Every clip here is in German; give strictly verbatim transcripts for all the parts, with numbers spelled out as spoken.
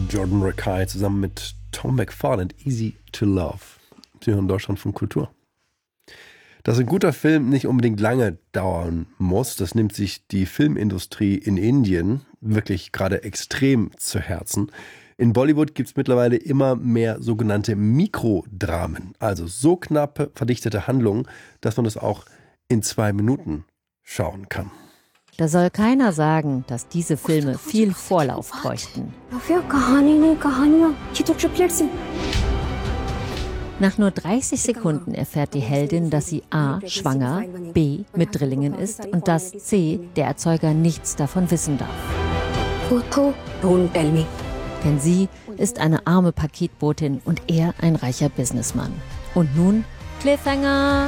Jordan Rakei zusammen mit Tom McFarland, Easy to Love. Sie hören Deutschlandfunk Kultur. Dass ein guter Film nicht unbedingt lange dauern muss, das nimmt sich die Filmindustrie in Indien wirklich gerade extrem zu Herzen. In Bollywood gibt es mittlerweile immer mehr sogenannte Mikrodramen, also so knappe, verdichtete Handlungen, dass man das auch in zwei Minuten schauen kann. Da soll keiner sagen, dass diese Filme viel Vorlauf bräuchten. Nach nur dreißig Sekunden erfährt die Heldin, dass sie a. schwanger, b. mit Drillingen ist und dass c. der Erzeuger nichts davon wissen darf. Denn sie ist eine arme Paketbotin und er ein reicher Businessmann. Und nun Cliffhanger!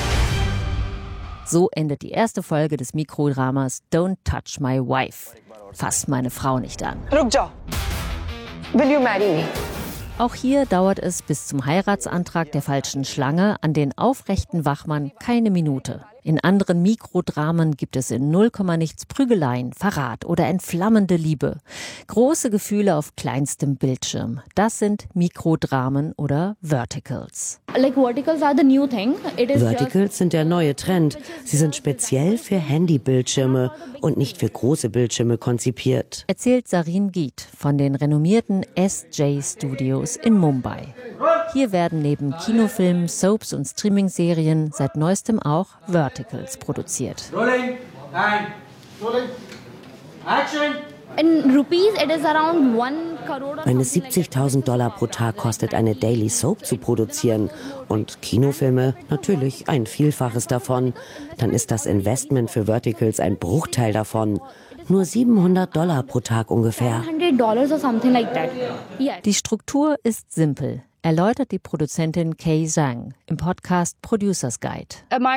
So endet die erste Folge des Mikrodramas Don't Touch My Wife. Fass meine Frau nicht an. Will you marry me? Auch hier dauert es bis zum Heiratsantrag der falschen Schlange an den aufrechten Wachmann keine Minute. In anderen Mikrodramen gibt es in null Komma nichts Prügeleien, Verrat oder entflammende Liebe. Große Gefühle auf kleinstem Bildschirm. Das sind Mikrodramen oder Verticals. Like verticals are the new thing. It is Verticals sind der neue Trend. Sie sind speziell für Handybildschirme und nicht für große Bildschirme konzipiert. Erzählt Sarin Geet von den renommierten S J Studios in Mumbai. Hier werden neben Kinofilmen, Soaps und Streaming-Serien seit neuestem auch Verticals produziert. Rolling and rolling. Action. In rupees it is around one crore. Meine siebzigtausend Dollar pro Tag kostet eine Daily Soap zu produzieren. Und Kinofilme natürlich ein Vielfaches davon. Dann ist das Investment für Verticals ein Bruchteil davon. Nur siebenhundert Dollar pro Tag ungefähr. Die Struktur ist simpel, erläutert die Produzentin Kay Zhang im Podcast Producers Guide.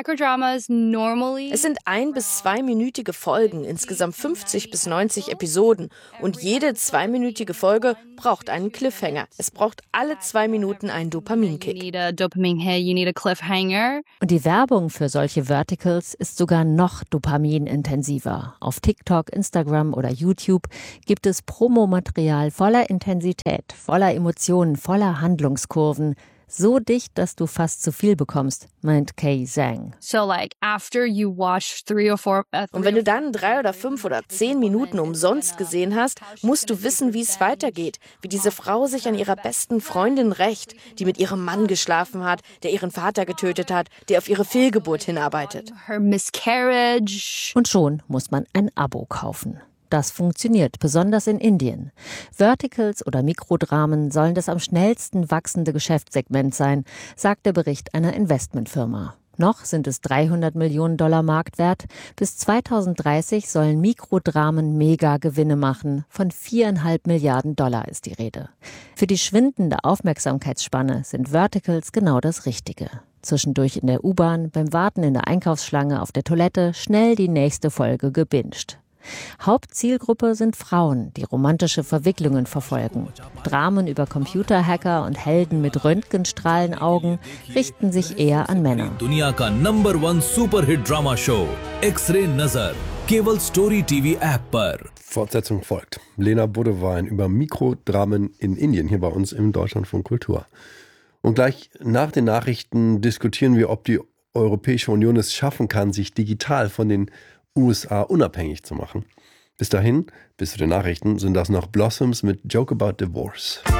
Es sind ein- bis zweiminütige Folgen, insgesamt fünfzig bis neunzig Episoden. Und jede zweiminütige Folge braucht einen Cliffhanger. Es braucht alle zwei Minuten einen Dopaminkick. Und die Werbung für solche Verticals ist sogar noch dopaminintensiver. Auf TikTok, Instagram oder YouTube gibt es Promomaterial voller Intensität, voller Emotionen, voller Handlungskurven. So dicht, dass du fast zu viel bekommst, meint Kay Zhang. So like after you watch three or four, uh, Und wenn du dann drei oder fünf oder zehn Minuten umsonst gesehen hast, musst du wissen, wie es weitergeht. Wie diese Frau sich an ihrer besten Freundin rächt, die mit ihrem Mann geschlafen hat, der ihren Vater getötet hat, der auf ihre Fehlgeburt hinarbeitet. Her miscarriage. Und schon muss man ein Abo kaufen. Das funktioniert, besonders in Indien. Verticals oder Mikrodramen sollen das am schnellsten wachsende Geschäftssegment sein, sagt der Bericht einer Investmentfirma. Noch sind es dreihundert Millionen Dollar Marktwert. Bis zweitausenddreißig sollen Mikrodramen Mega-Gewinne machen. Von viereinhalb Milliarden Dollar ist die Rede. Für die schwindende Aufmerksamkeitsspanne sind Verticals genau das Richtige. Zwischendurch in der U-Bahn, beim Warten in der Einkaufsschlange, auf der Toilette, schnell die nächste Folge gebinged. Hauptzielgruppe sind Frauen, die romantische Verwicklungen verfolgen. Dramen über Computerhacker und Helden mit Röntgenstrahlenaugen richten sich eher an Männer. Dunia ka Number One Superhit Drama Show X-Ray Nazar Keval Story T V App par. Fortsetzung folgt. Lena Buddewein über Mikrodramen in Indien hier bei uns im Deutschlandfunk Kultur. Und gleich nach den Nachrichten diskutieren wir, ob die Europäische Union es schaffen kann, sich digital von den U S A unabhängig zu machen. Bis dahin, bis zu den Nachrichten, sind das noch Blossoms mit Joke About Divorce.